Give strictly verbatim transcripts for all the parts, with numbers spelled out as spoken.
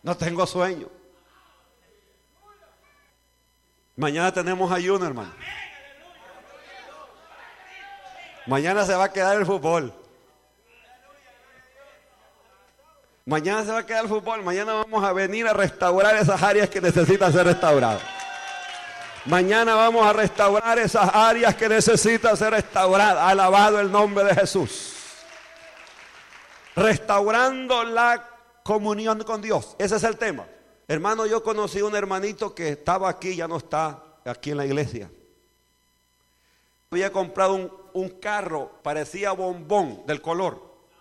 No tengo sueño. Mañana tenemos ayuno, hermano. Mañana se va a quedar el fútbol. Mañana se va a quedar el fútbol. Mañana vamos a venir a restaurar esas áreas que necesitan ser restauradas. Mañana vamos a restaurar esas áreas que necesitan ser restauradas. Alabado el nombre de Jesús. Restaurando la comunión con Dios. Ese es el tema. Hermano, yo conocí un hermanito que estaba aquí, ya no está aquí en la iglesia. Había comprado un, un carro, parecía bombón del color.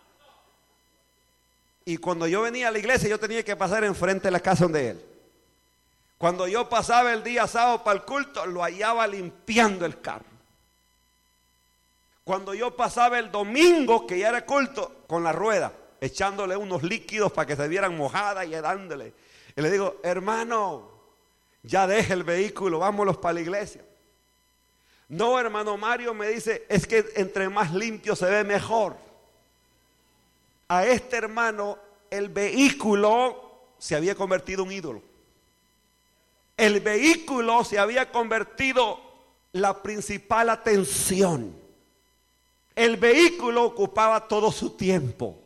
Y cuando yo venía a la iglesia, yo tenía que pasar enfrente de la casa donde él. Cuando yo pasaba el día sábado para el culto, lo hallaba limpiando el carro. Cuando yo pasaba el domingo, que ya era culto, con la rueda, echándole unos líquidos para que se vieran mojadas y dándole. Y le digo, hermano, ya deje el vehículo, vámonos para la iglesia. No, hermano Mario, me dice, es que entre más limpio se ve mejor. A este hermano, el vehículo se había convertido en un ídolo. El vehículo se había convertido la principal atención. El vehículo ocupaba todo su tiempo.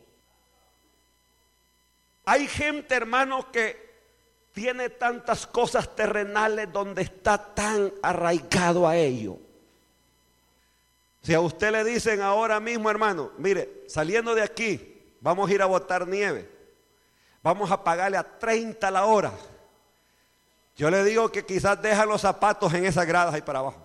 Hay gente, hermano, que tiene tantas cosas terrenales donde está tan arraigado a ello. Si a usted le dicen ahora mismo, hermano, mire, saliendo de aquí, vamos a ir a botar nieve. Vamos a pagarle a treinta la hora. Yo le digo que quizás deja los zapatos en esas gradas ahí para abajo.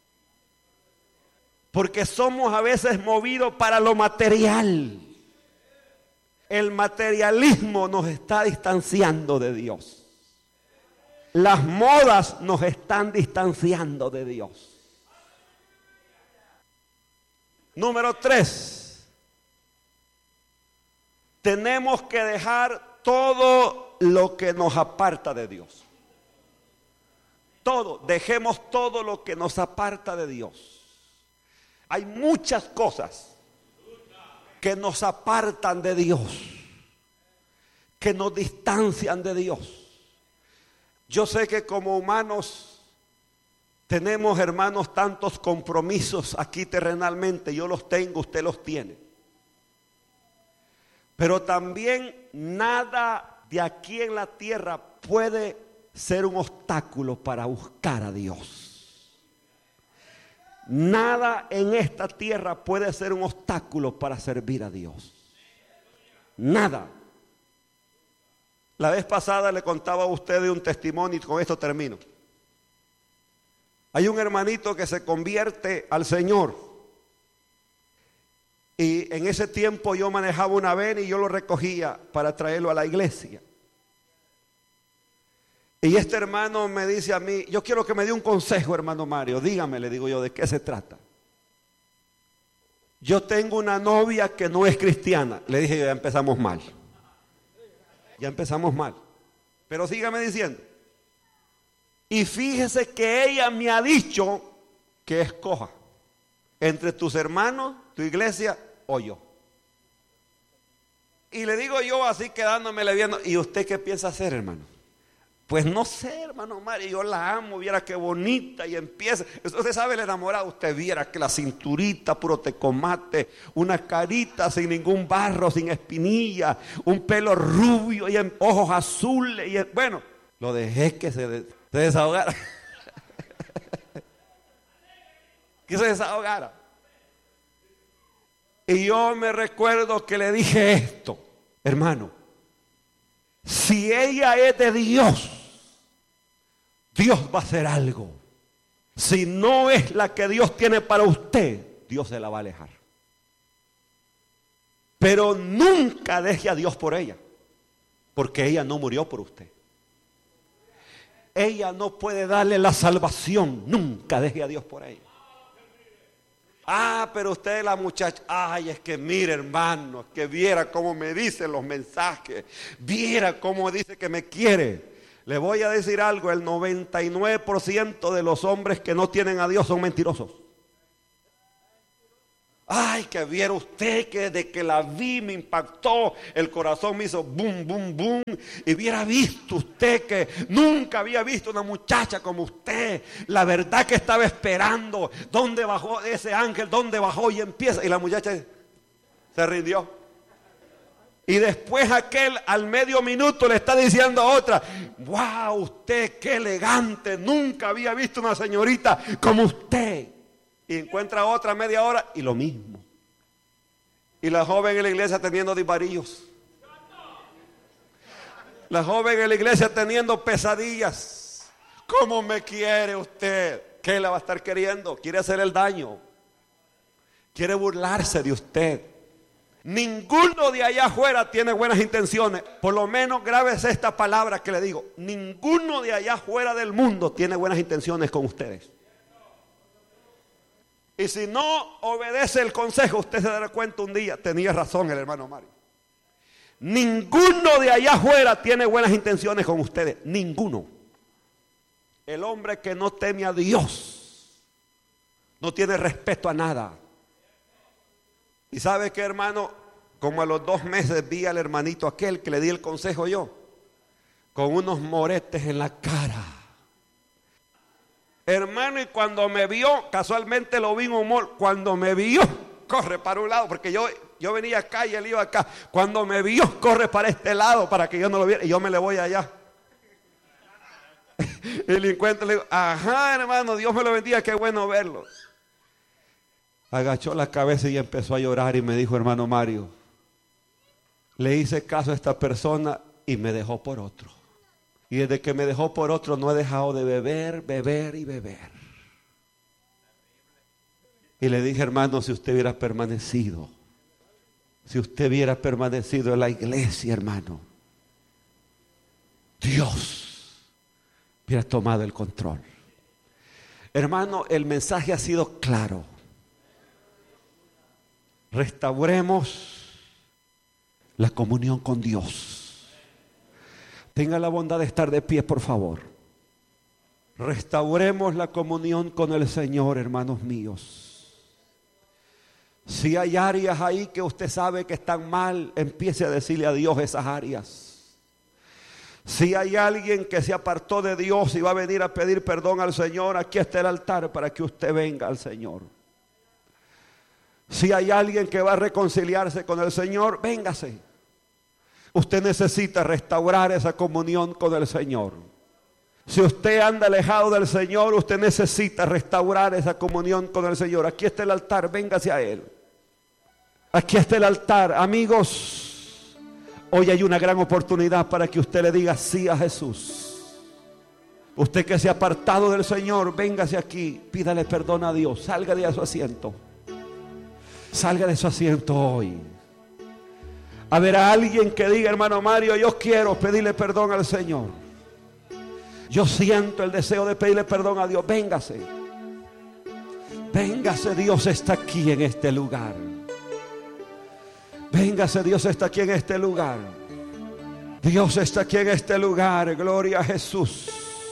Porque somos a veces movidos para lo material. El materialismo nos está distanciando de Dios. Las modas nos están distanciando de Dios. Número tres. Tenemos que dejar todo lo que nos aparta de Dios. Todo, dejemos todo lo que nos aparta de Dios. Hay muchas cosas que nos apartan de Dios, que nos distancian de Dios. Yo sé que como humanos tenemos, hermanos, tantos compromisos aquí terrenalmente. Yo los tengo, usted los tiene. Pero también nada de aquí en la tierra puede ser un obstáculo para buscar a Dios. Nada en esta tierra puede ser un obstáculo para servir a Dios. Nada. La vez pasada le contaba a ustedes un testimonio y con esto termino. Hay un hermanito que se convierte al Señor. Y en ese tiempo yo manejaba una van y yo lo recogía para traerlo a la iglesia. Y este hermano me dice a mí, yo quiero que me dé un consejo, hermano Mario. Dígame, le digo yo, ¿de qué se trata? Yo tengo una novia que no es cristiana. Le dije, ya empezamos mal. Ya empezamos mal. Pero sígame diciendo. Y fíjese que ella me ha dicho que escoja entre tus hermanos, tu iglesia o yo. Y le digo yo así quedándome viendo, ¿y usted qué piensa hacer, hermano? Pues no sé, hermano Mario, yo la amo, viera qué bonita y empieza. Usted sabe el enamorado, usted viera que la cinturita, puro tecomate, una carita sin ningún barro, sin espinilla, un pelo rubio y en ojos azules. Y en, bueno, lo dejé que se, de, se desahogara. Que se desahogara. Y yo me recuerdo que le dije esto, hermano. Si ella es de Dios, Dios va a hacer algo. Si no es la que Dios tiene para usted, Dios se la va a alejar. Pero nunca deje a Dios por ella, porque ella no murió por usted. Ella no puede darle la salvación. Nunca deje a Dios por ella. Ah, pero usted la muchacha, ay, es que mire, hermano, es que viera cómo me dicen los mensajes, viera cómo dice que me quiere. Le voy a decir algo, el noventa y nueve por ciento de los hombres que no tienen a Dios son mentirosos. Ay, que viera usted que desde que la vi me impactó, el corazón me hizo boom, boom, boom. Y hubiera visto usted que nunca había visto una muchacha como usted. La verdad que estaba esperando. ¿Dónde bajó ese ángel? ¿Dónde bajó? Y empieza. Y la muchacha se rindió. Y después aquel al medio minuto le está diciendo a otra: wow, usted qué elegante. Nunca había visto una señorita como usted. Y encuentra otra media hora y lo mismo. Y la joven en la iglesia teniendo disparillos. La joven en la iglesia teniendo pesadillas. ¿Cómo me quiere usted? ¿Qué la va a estar queriendo? Quiere hacer el daño. Quiere burlarse de usted. Ninguno de allá afuera tiene buenas intenciones. Por lo menos grábese esta palabra que le digo. Ninguno de allá afuera del mundo tiene buenas intenciones con ustedes. Y si no obedece el consejo, usted se dará cuenta un día. Tenía razón el hermano Mario. Ninguno de allá afuera tiene buenas intenciones con ustedes. Ninguno. El hombre que no teme a Dios no tiene respeto a nada. Y ¿sabe qué, hermano? Como a los dos meses vi al hermanito aquel que le di el consejo yo, con unos moretes en la cara. Hermano, y cuando me vio, casualmente lo vi en un mall, cuando me vio, corre para un lado, porque yo, yo venía acá y él iba acá. Cuando me vio, corre para este lado para que yo no lo viera, y yo me le voy allá. Y le encuentro, le digo: ajá, hermano, Dios me lo bendiga, qué bueno verlo. Agachó la cabeza y empezó a llorar y me dijo: hermano Mario, le hice caso a esta persona y me dejó por otro. Y desde que me dejó por otro no he dejado de beber, beber y beber. Y le dije: hermano, si usted hubiera permanecido, si usted hubiera permanecido en la iglesia, hermano, Dios hubiera tomado el control. Hermano, el mensaje ha sido claro. Restauremos la comunión con Dios. Tenga la bondad de estar de pie, por favor. Restauremos la comunión con el Señor, hermanos míos. Si hay áreas ahí que usted sabe que están mal, empiece a decirle a Dios esas áreas. Si hay alguien que se apartó de Dios y va a venir a pedir perdón al Señor, aquí está el altar para que usted venga al Señor. Si hay alguien que va a reconciliarse con el Señor, véngase. Usted necesita restaurar esa comunión con el Señor. Si usted anda alejado del Señor, usted necesita restaurar esa comunión con el Señor. Aquí está el altar, véngase a Él. Aquí está el altar. Amigos, hoy hay una gran oportunidad para que usted le diga sí a Jesús. Usted que se ha apartado del Señor, véngase aquí, pídale perdón a Dios, salga de su asiento. Salga de su asiento hoy. A ver a alguien que diga: hermano Mario, yo quiero pedirle perdón al Señor. Yo siento el deseo de pedirle perdón a Dios. Véngase. Véngase, Dios está aquí en este lugar. Véngase, Dios está aquí en este lugar. Dios está aquí en este lugar. Gloria a Jesús.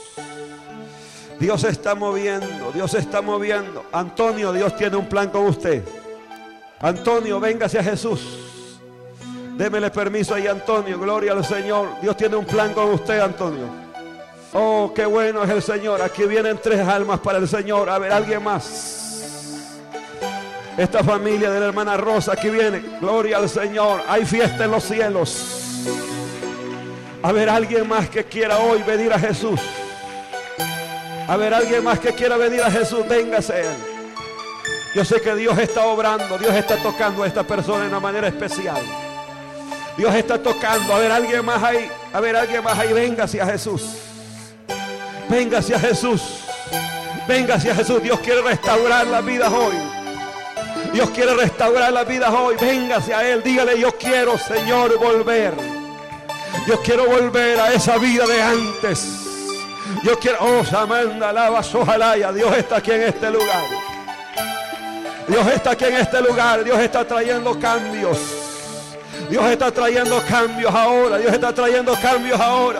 Dios está moviendo. Dios está moviendo. Antonio, Dios tiene un plan con usted. Antonio, véngase a Jesús. Démele permiso ahí, Antonio. Gloria al Señor. Dios tiene un plan con usted, Antonio. Oh, qué bueno es el Señor. Aquí vienen tres almas para el Señor. A ver, alguien más. Esta familia de la hermana Rosa, aquí viene. Gloria al Señor. Hay fiesta en los cielos. A ver, alguien más que quiera hoy venir a Jesús. A ver, alguien más que quiera venir a Jesús. Véngase. Yo sé que Dios está obrando. Dios está tocando a esta persona de una manera especial. Dios está tocando. A ver, alguien más ahí. A ver, alguien más ahí. Venga hacia Jesús. Venga hacia Jesús. Venga hacia Jesús. Dios quiere restaurar las vidas hoy. Dios quiere restaurar las vidas hoy. Venga hacia Él. Dígale: yo quiero, Señor, volver. Yo quiero volver a esa vida de antes. Yo quiero. Oh, Samanda, Lava, Sojalaya. Dios está aquí en este lugar. Dios está aquí en este lugar. Dios está trayendo cambios. Dios está trayendo cambios ahora. Dios está trayendo cambios ahora.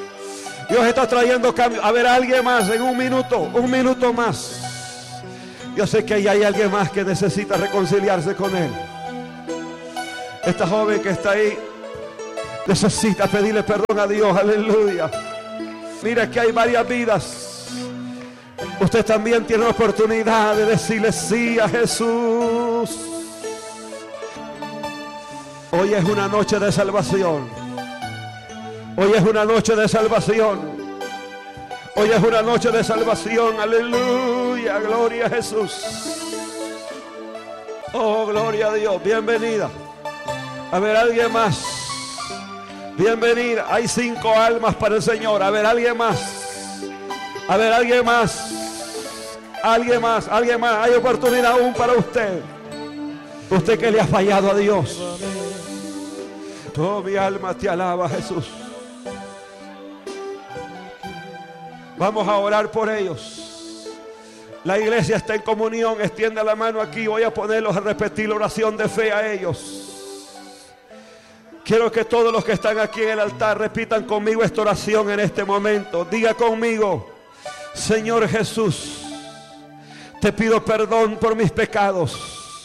Dios está trayendo cambios. A ver, alguien más en un minuto. Un minuto más. Yo sé que ahí hay alguien más que necesita reconciliarse con Él. Esta joven que está ahí necesita pedirle perdón a Dios. Aleluya. Mira que hay varias vidas. Usted también tiene la oportunidad de decirle sí a Jesús. Hoy es una noche de salvación. Hoy es una noche de salvación. Hoy es una noche de salvación. Aleluya. Gloria a Jesús. Oh, gloria a Dios. Bienvenida. A ver, alguien más. Bienvenida. Hay cinco almas para el Señor. A ver, alguien más. A ver, alguien más. Alguien más. Alguien más. Hay oportunidad aún para usted. Usted que le ha fallado a Dios. Oh, mi alma te alaba, Jesús. Vamos a orar por ellos. La iglesia está en comunión. Extienda la mano aquí. Voy a ponerlos a repetir la oración de fe a ellos. Quiero que todos los que están aquí en el altar repitan conmigo esta oración en este momento. Diga conmigo: Señor Jesús, te pido perdón por mis pecados.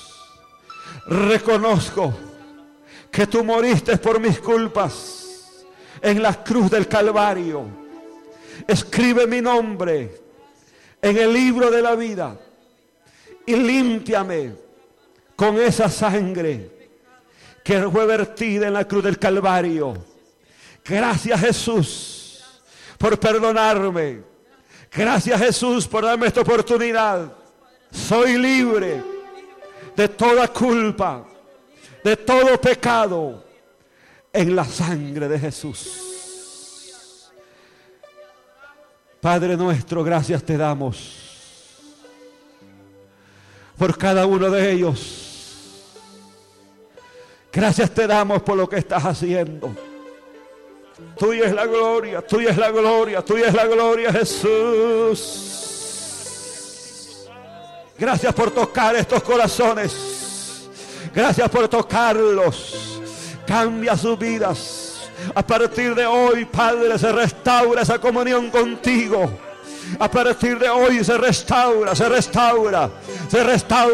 Reconozco que tú moriste por mis culpas en la cruz del Calvario. Escribe mi nombre en el libro de la vida y límpiame con esa sangre que fue vertida en la cruz del Calvario. Gracias, Jesús, por perdonarme. Gracias, Jesús, por darme esta oportunidad. Soy libre de toda culpa, de todo pecado, en la sangre de Jesús. Padre nuestro, gracias te damos por cada uno de ellos. Gracias te damos por lo que estás haciendo. Tuya es la gloria, tuya es la gloria, tuya es la gloria, Jesús. Gracias por tocar estos corazones. Gracias por tocarlos. Cambia sus vidas. A partir de hoy, Padre, se restaura esa comunión contigo. A partir de hoy se restaura, se restaura, se restaura.